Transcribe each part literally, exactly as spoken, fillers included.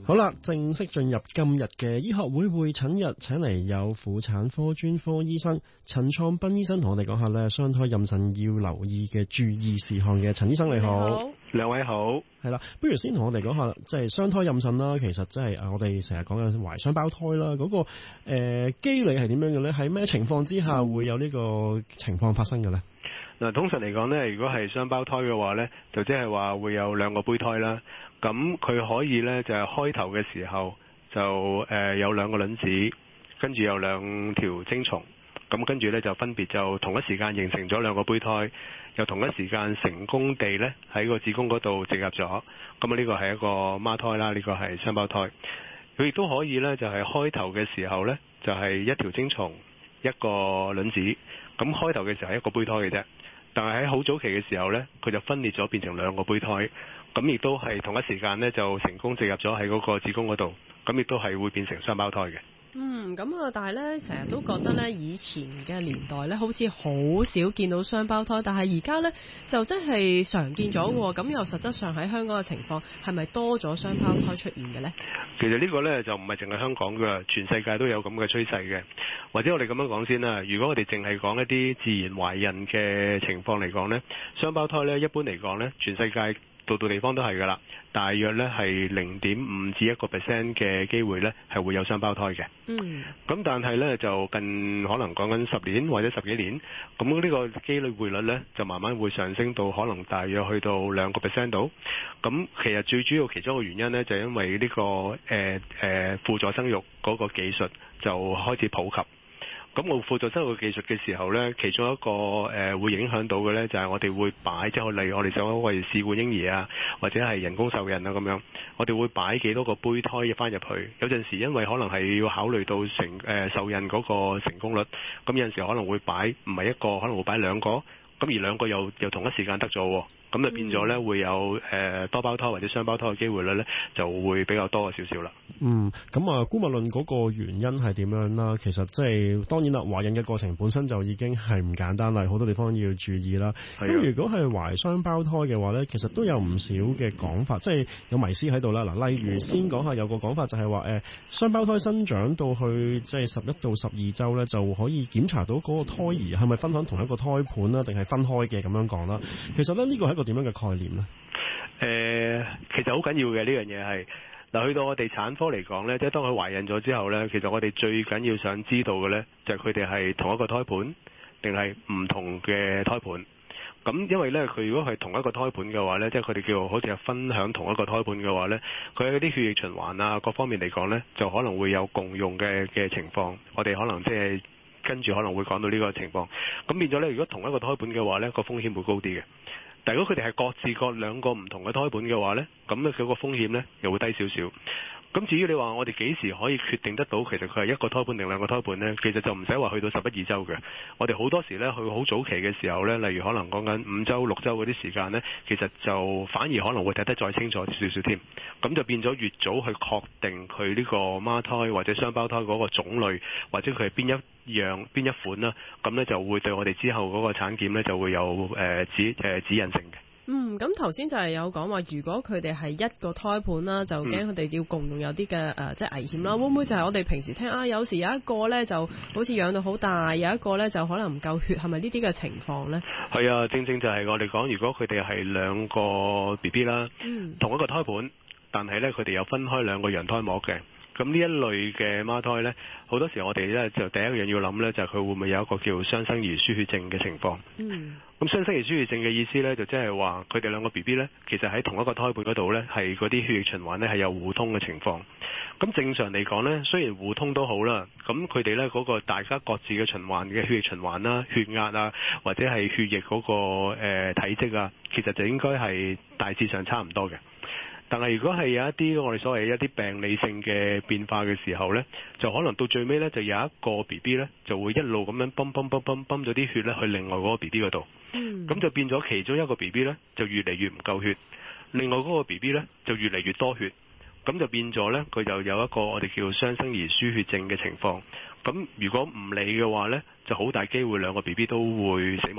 好啦，正式進入今日嘅醫學會會診日，請嚟有婦產科專科醫生陳創彬醫生同我哋講下咧，雙胎妊娠要留意嘅注意事項嘅。陳醫生你好， 兩位好， 係啦，不如先同我哋講下，即係雙胎妊娠啦，其實即係啊，我哋成日講緊懷雙胞胎啦，嗰、那個誒機理係點樣嘅咧？喺咩情況之下會有呢個情況發生嘅咧？ 嗱，通常嚟講咧，如果係雙胞胎嘅話咧，就即係話會有兩個胚胎啦。咁佢可以咧就係、是、開頭嘅時候就誒、呃、有兩個卵子，跟住有兩條精蟲，咁跟住咧就分別就同一時間形成咗兩個胚胎，又同一時間成功地咧喺個子宮嗰度植入咗。咁啊呢個係一個孖胎啦，呢、這個係雙胞胎。佢亦都可以咧就係、是、開頭嘅時候咧就係、是、一條精蟲一個卵子，咁開頭嘅時候係一個胚胎嘅啫。但係喺好早期嘅時候呢，佢就分裂咗變成兩個胚胎，咁亦都係同一時間呢，就成功植入咗喺嗰個子宮嗰度，咁亦都係會變成雙胞胎嘅。 嗯，咁啊，但係呢，成日都覺得呢，以前嘅年代呢，好似好少見到雙胞胎，但係而家呢，就真係常見咗喎。咁又實質上喺香港嘅情況係咪多咗雙胞胎出現嘅呢？ 其實呢個呢，就唔係淨係香港㗎，全世界都有咁嘅趨勢嘅。或者我哋咁樣講先啦，如果我哋淨係講一啲自然懷孕嘅情況嚟講呢，雙胞胎呢，一般嚟講呢，全世界度度地方都係㗎啦，大約咧係零點五至一個 percent 嘅機會咧係會有雙胞胎嘅。嗯。咁但係咧就近可能講緊十年或者十幾年，咁呢個機率匯率咧就慢慢會上升到可能大約去到兩個 percent 度。咁其實最主要其中一個原因咧就係因為呢、這個誒誒輔助生育嗰個技術就開始普及。咁我輔助生育技術嘅時候呢，其中一個誒、呃、會影響到嘅呢，就係、是、我哋會擺，即係例如我哋想為試管嬰兒啊，或者係人工受孕啊咁樣，我哋會擺幾多個胚胎翻入去。有陣時因為可能係要考慮到成誒、呃、受孕嗰個成功率，咁有陣時可能會擺唔係一個，可能會擺兩個，咁而兩個又又同一時間得咗喎。咁就變咗咧，會有誒多胞胎或者雙胞胎嘅機會率咧，就會比較多少少啦。 嗯，咁啊，姑勿論嗰個原因係點樣啦？其實即係當然啦，懷孕嘅過程本身就已經係唔簡單啦，好多地方要注意啦。咁如果係懷雙胞胎嘅話咧，其實都有唔少嘅講法，即係有迷思喺度啦。嗱，例如先講下有個講法就係話誒，雙胞胎生長到去即係十一到十二週咧，就可以檢查到嗰個胎兒係咪分享同一個胎盤啦，定係分開嘅咁樣講啦。其實咧呢個係一個點樣嘅概念呢？ 誒、呃，其實好緊要嘅呢樣嘢係嗱，去到我哋產科嚟講呢，即係當佢懷孕咗之後呢，其實我哋最緊要想知道嘅呢，就係佢哋係同一個胎盤定係唔同嘅胎盤。咁因為呢，佢如果係同一個胎盤嘅話呢，即係佢哋叫好似係分享同一個胎盤嘅話呢，佢喺啲血液循環啊各方面嚟講呢，就可能會有共用嘅嘅情況。我哋可能即係跟住可能會講到呢個情況。咁變咗呢，如果同一個胎盤嘅話呢，個風險會高啲嘅。但如果佢哋係各自各兩個唔同嘅胎盤嘅話呢，咁咧佢個風險呢又會低少少。咁至於你話我哋幾時可以決定得到其實佢係一個胎盤定兩個胎盤呢？其實就唔使話去到十一二週嘅。我哋好多時呢，去好早期嘅時候呢，例如可能講緊五週六週嗰啲時間呢，其實就反而可能會睇得再清楚少少添。咁就變咗越早去確定佢呢個孖胎或者雙胞胎嗰個種類，或者佢係邊一樣邊一款啦，咁呢就會對我哋之後嗰個產檢呢就會有誒、呃、指誒、呃、指引性嘅。 嗯，咁頭先就係有講話，如果佢哋係一個胎盤啦，就驚佢哋要共用有啲嘅誒，即係危險啦。會唔會就係我哋平時聽啊？有時有一個咧就好似養到好大，有一個咧就可能唔夠血，係咪呢啲嘅情況咧？係啊，正正就係我哋講，如果佢哋係兩個 B B 啦，嗯，同一個胎盤，但係咧佢哋有分開兩個羊胎膜嘅。咁呢一類嘅孖胎呢，好多時我哋呢就第一樣要諗呢，就係佢會唔會有一個叫雙生兒輸血症嘅情況。嗯。咁雙生兒輸血症嘅意思呢，就即係話佢哋兩個 B B 呢，其實喺同一個胎盤嗰度呢，係嗰啲血液循環呢係有互通嘅情況。咁正常嚟講呢，雖然互通都好啦，咁佢哋呢嗰個大家各自嘅循環嘅血液循環啦、血壓啊，或者係血液嗰個誒體積啊，其實就應該係大致上差唔多嘅。但係如果係有一啲我哋所謂一啲病理性嘅變化嘅時候呢，就可能到最尾呢，就有一個 B B 呢就會一路咁樣泵泵泵泵泵咗啲血呢去另外嗰個 B B 嗰度，咁、嗯、就變咗其中一個 B B 呢就越嚟越唔夠血，另外嗰個 B B 呢就越嚟越多血，咁就變咗呢，佢就有一個我哋叫雙生兒輸血症嘅情況。咁如果唔理嘅話呢，就好大機會兩個 B B 都會死亡㗎。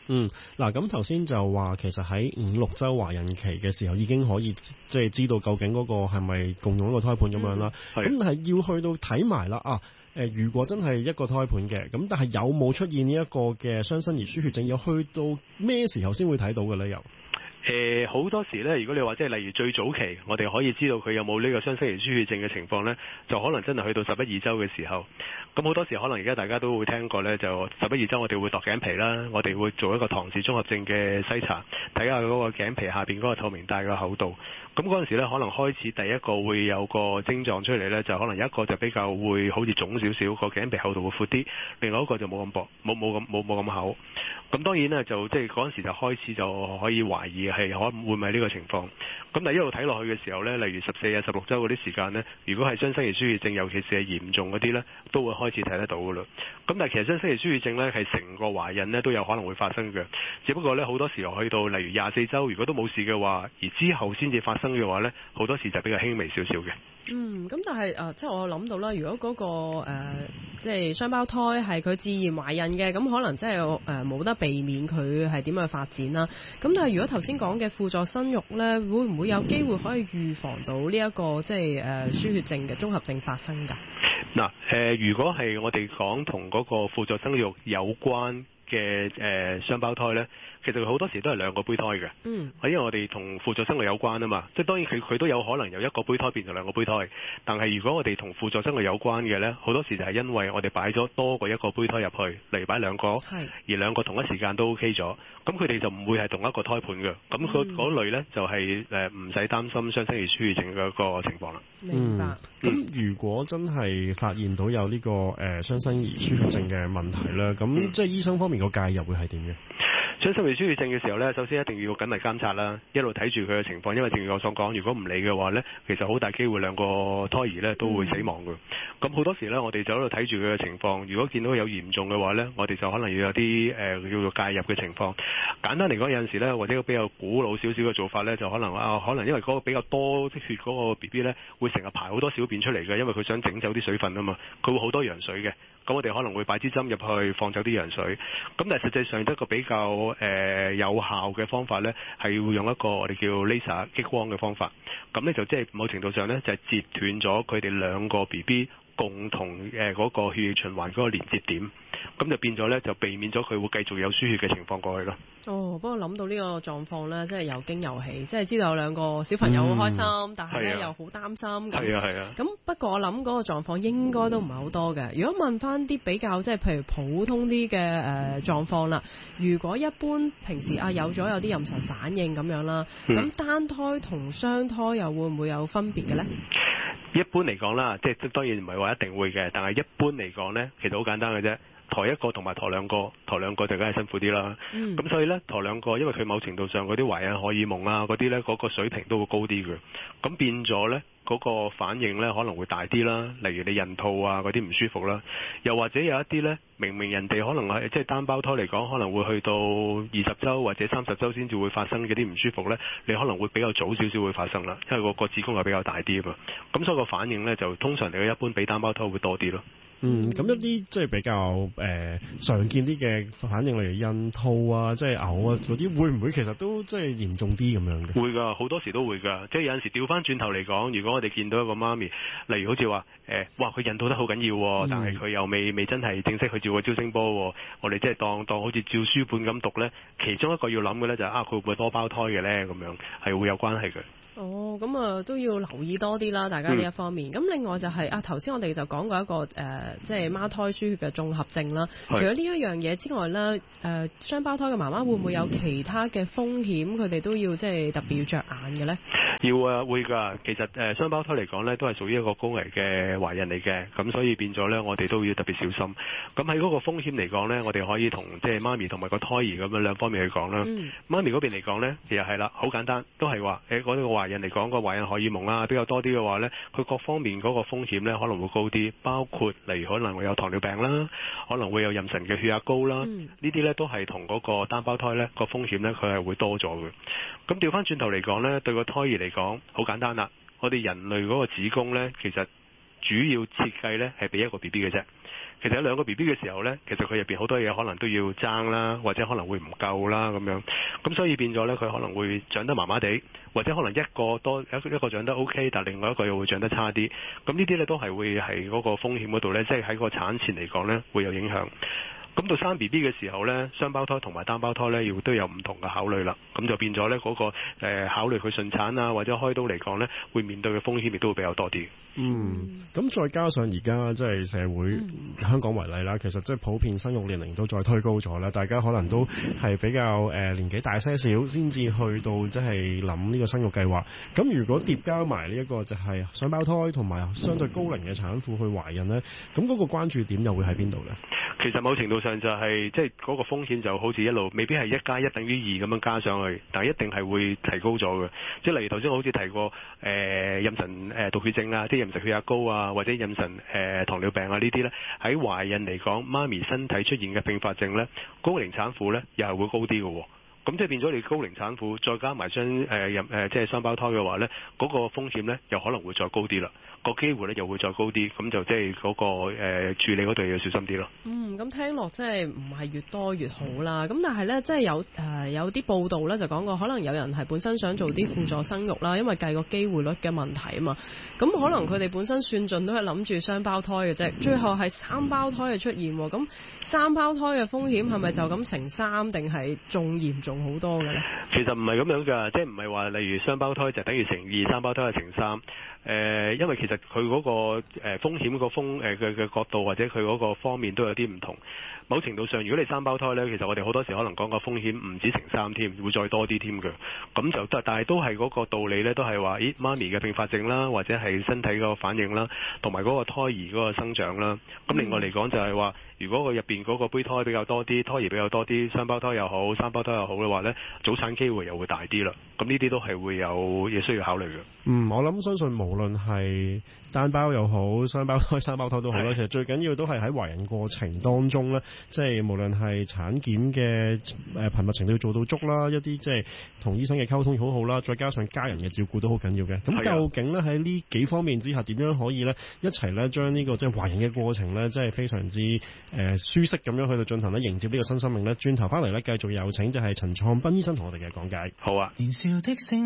嗯，嗱，咁頭先就話其實喺五六週懷孕期嘅時候已經可以即係知道究竟嗰個係咪共用一個胎盤咁樣啦。咁、嗯、但係要去到睇埋啦啊，誒，如果真係一個胎盤嘅，咁但係有冇出現呢一個嘅雙生兒輸血症？要去到咩時候先會睇到嘅咧？又？ 誒好、呃、多時咧，如果你話即係例如最早期，我哋可以知道佢有冇呢個雙生兒輸血症嘅情況咧，就可能真係去到十一二週嘅時候。咁好多時可能而家大家都會聽過咧，就十一二週我哋會度頸皮啦，我哋會做一個唐氏綜合症嘅篩查，睇下嗰個頸皮下邊嗰個透明帶嘅厚度。咁嗰陣時咧，可能開始第一個會有個症狀出嚟咧，就可能有一個就比較會好似腫少少，個頸皮厚度會闊啲，另外一個就冇咁薄，冇冇咁冇冇咁厚。咁當然咧，就即係嗰陣時就開始就可以懷疑係可會唔係呢個情況。咁但係一路睇落去嘅時候咧，例如十四啊、十六週嗰啲時間咧，如果係雙生兒輸血症，尤其是係嚴重嗰啲咧，都會開始睇得到噶啦。咁但係其實雙生兒輸血症咧係成個懷孕咧都有可能會發生嘅，只不過咧好多時候去到例如廿四週，如果都冇事嘅話，而之後先至發生嘅話咧，好多時就比較輕微少少嘅。 嗯，咁但係誒、呃，即係我諗到啦，如果嗰、嗰個、呃、即係雙胞胎係佢自然懷孕嘅，咁可能即係誒冇得避免佢係點樣發展啦。咁但係如果頭先講嘅輔助生育咧，會唔會有機會可以預防到呢、這、一個即係誒輸血症嘅綜合症發生㗎？ 嗱誒、呃，如果係我哋講同嗰個輔助生育有關嘅誒雙胞胎咧，其實好多時都係兩個胚胎嘅。嗯，因為我哋同輔助生育有關啊嘛，即係當然佢佢都有可能由一個胚胎變成兩個胚胎，但係如果我哋同輔助生育有關嘅咧，好多時就係因為我哋擺咗多過一個胚胎入去，例如擺兩個，是而兩個同一時間都 OK 咗，咁佢哋就唔會係同一個胎盤嘅，咁嗰嗰類咧就係誒唔使擔心雙生兒輸血症嘅一個情況啦。 明白。 咁、嗯、如果真係發現到有呢、這個誒雙生兒輸血症嘅問題咧，咁、嗯、即係醫生方面個介入會係點嘅？ 雙生兒輸血症嘅時候呢，首先一定要緊密監察啦，一路睇住佢嘅情況，因為正如我所講，如果唔理嘅話呢，其實好大機會兩個胎兒呢都會死亡嘅。咁好、嗯、多時呢，我哋就喺度睇住佢嘅情況，如果見到佢有嚴重嘅話呢，我哋就可能要有啲誒、呃、叫做介入嘅情況。簡單嚟講，有陣時呢，或者比較古老少少嘅做法呢，就可能啊，可能因為嗰個比較多啲血嗰個 B B 呢，會成日排好多小便出嚟嘅，因為佢想整走啲水分啊嘛，佢會好多羊水嘅。咁我哋可能會擺支針入去放走啲羊水，咁但係實際上一個比較誒、呃、有效嘅方法呢，係會用一個我哋叫 laser 激光嘅方法，咁呢就即係某程度上呢，就係、是、截斷咗佢哋兩個 B B 共同誒嗰個血液循環嗰個連接點，咁就變咗呢，就避免咗佢會繼續有輸血嘅情況過去咯。 哦，不過諗到呢個狀況呢，真係又驚又喜，即係知道有兩個小朋友好開心，嗯、但係呢、啊、又好擔心。係啊係啊。咁、啊、不過我諗嗰個狀況應該都唔係好多嘅。如果問翻啲比較即係譬如普通啲嘅誒狀況啦，如果一般平時啊有咗有啲妊娠反應咁樣啦，咁、嗯、單胎同雙胎又會唔會有分別嘅呢？ 一般嚟講啦，即係當然唔係話一定會嘅，但係一般嚟講呢，其實好簡單嘅啫。抬一個同埋抬兩個，抬兩個就梗係辛苦啲啦。咁、嗯、所以呢，抬兩個，因為佢某程度上嗰啲懷孕荷爾蒙啊嗰啲呢，嗰、嗰個水平都會高啲嘅。咁變咗呢，嗰、嗰個反應呢可能會大啲啦。例如你孕吐啊嗰啲唔舒服啦，又或者有一啲呢，明明人哋可能係即係單胞胎嚟講，可能會去到二十週或者三十週先至會發生嘅啲唔舒服呢，你可能會比較早少少會發生啦，因為個個子宮係比較大啲啊嘛。咁所以個反應呢，就通常嚟講一般比單胞胎會多啲咯。 嗯，咁一啲即係比較誒、呃、常見啲嘅反應，例如孕吐啊、即係嘔啊嗰啲，會唔會其實都即係嚴重啲咁樣嘅？會㗎，好多時都會㗎。即係有陣時調翻轉頭嚟講，如果我哋見到一個媽咪，例如好似話誒，哇佢孕吐得好緊要，嗯、但係佢又未未真係正式去照個超聲波，我哋即係當當好似照書本咁讀咧，其中一個要諗嘅咧就係、是、啊，佢會唔會多胞胎嘅咧？咁樣係會有關係嘅。 哦，咁啊都要留意多啲啦，大家呢一方面。咁、嗯、另外就係、是、啊，頭先我哋就講過一個誒、呃，即係孖胎輸血嘅綜合症啦。是除咗呢一樣嘢之外咧，誒、呃、雙胞胎嘅媽媽會唔會有其他嘅風險？佢哋都要即係特別要着眼嘅咧？ 要啊，會㗎。其實誒雙胞胎嚟講咧，都係屬於一個高危嘅懷孕嚟嘅，咁所以變咗咧，我哋都要特別小心。咁喺嗰個風險嚟講咧，我哋可以同即係媽咪同埋個胎兒咁樣兩方面去講啦。嗯、媽咪嗰邊嚟講咧，其實係啦，好簡單，都係話誒嗰個懷孕嚟講個懷孕荷爾蒙啊比較多啲嘅話咧，佢各方面嗰個風險咧可能會高啲，包括例如可能會有糖尿病啦，可能會有妊娠嘅血壓高啦，嗯、呢啲咧都係同嗰個單胞胎咧個風險咧佢係會多咗嘅。咁調翻轉頭嚟講咧，對個胎兒嚟講好簡單啦，我哋人類嗰個子宮咧其實主要設計咧係俾一個 B B 嘅啫。 其實有兩個 B B 嘅時候呢，其實佢入邊好多嘢可能都要爭啦，或者可能會唔夠啦咁樣，咁所以變咗呢，佢可能會長得麻麻地，或者可能一個多一個一個長得 OK， 但另外一個又會長得差啲，咁呢啲呢，都係會係嗰個風險嗰度呢，即係喺個產前嚟講呢，會有影響。咁到生 B B 嘅時候呢，雙胞胎同埋單胞胎呢，要都有唔同嘅考慮啦。咁就變咗呢嗰個誒、呃、考慮佢順產啊，或者開刀嚟講呢，會面對嘅風險亦都會比較多啲。 嗯，咁再加上而家即係社會、嗯、香港為例啦，其實即係普遍生育年齡都再推高咗啦，大家可能都係比較誒、呃、年紀大些少先至去到即係諗呢個生育計劃。咁如果疊加埋呢一個就係雙胞胎同埋相對高齡嘅產婦去懷孕呢，咁嗰個關注點又會喺邊度呢？ 其實某程度上就係即係嗰個風險就好似一路未必係一加一等於二咁樣加上去，但係一定係會提高咗嘅。即係例如頭先我好似提過誒、呃、妊娠誒毒血症啊，即係妊娠血壓高啊，或者妊娠誒、呃、糖尿病啊呢啲咧，喺懷孕嚟講，媽咪身體出現嘅併發症咧，高齡產婦咧又係會高啲嘅。咁即係變咗你高齡產婦再加埋雙誒妊誒即係雙胞胎嘅話咧，嗰、那個風險咧又可能會再高啲啦，個機會咧又會再高啲，咁就即係嗰個誒、呃、處理嗰度要小心啲咯。 嗯，咁聽落即係唔係越多越好啦。咁但係咧，即係有誒、呃、有啲報道咧就講過，可能有人係本身想做啲輔助生育啦，因為計個機會率嘅問題啊嘛。咁可能佢哋本身算盡都係諗住雙胞胎嘅啫，最後係三胞胎嘅出現。咁三胞胎嘅風險係咪就咁乘三，定係仲嚴重好多嘅咧？ 其實唔係咁樣㗎，即係唔係話例如雙胞胎就等於乘二，三胞胎係乘三。誒、呃，因為其實佢嗰、那個誒、呃、風險個風誒嘅嘅角度或者佢嗰個方面都有啲唔同。某程度上，如果你三胞胎咧，其實我哋好多時可能講個風險唔止乘三添，會再多啲添嘅。咁就得，但係都係嗰個道理咧，都係話，咦，媽咪嘅併發症啦，或者係身體嗰個反應啦，同埋嗰個胎兒嗰個生長啦。咁另外嚟講就係話，如果佢入邊嗰個胚胎比較多啲，胎兒比較多啲，雙胞胎又好，三胞胎又好嘅話咧，早產機會又會大啲啦。咁呢啲都係會有嘢需要考慮嘅。 嗯，我諗相信無論係單胞又好，雙胞胎、三胞胎都好啦。其實最緊要都係喺懷孕過程當中咧，即係無論係產檢嘅誒頻密程度要做到足啦，一啲即係同醫生嘅溝通好好啦，再加上家人嘅照顧都好緊要嘅。咁究竟咧喺呢幾方面之下，點樣可以咧一齊咧將呢個即係懷孕嘅過程咧，即係非常之誒、呃、舒適咁樣去到進行咧，迎接呢個新生命咧？轉頭翻嚟咧，繼續有請就係陳創斌醫生同我哋嘅講解。 好啊。